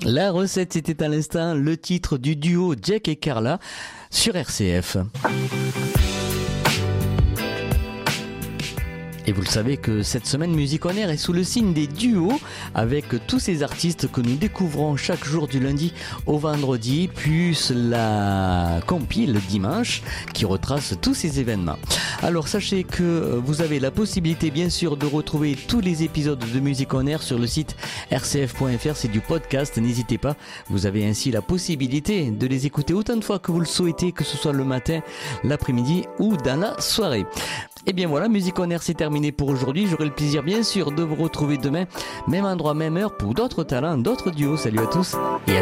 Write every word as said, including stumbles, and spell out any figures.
La recette, c'était à l'instant le titre du duo Jack et Carla sur R C F. Et vous le savez que cette semaine, Musique en Air est sous le signe des duos avec tous ces artistes que nous découvrons chaque jour du lundi au vendredi, plus la compile le dimanche qui retrace tous ces événements. Alors sachez que vous avez la possibilité bien sûr de retrouver tous les épisodes de Musique en Air sur le site r c f point f r, c'est du podcast, n'hésitez pas, vous avez ainsi la possibilité de les écouter autant de fois que vous le souhaitez, que ce soit le matin, l'après-midi ou dans la soirée. Et bien voilà, Musique en Air, c'est terminé pour aujourd'hui. J'aurai le plaisir bien sûr de vous retrouver demain, même endroit, même heure, pour d'autres talents, d'autres duos. Salut à tous et à